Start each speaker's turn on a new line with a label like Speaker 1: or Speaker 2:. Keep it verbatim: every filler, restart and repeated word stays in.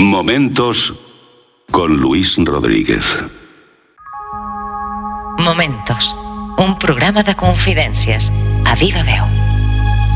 Speaker 1: Momentos con Luis Rodríguez.
Speaker 2: Momentos, un programa de confidències a viva veu.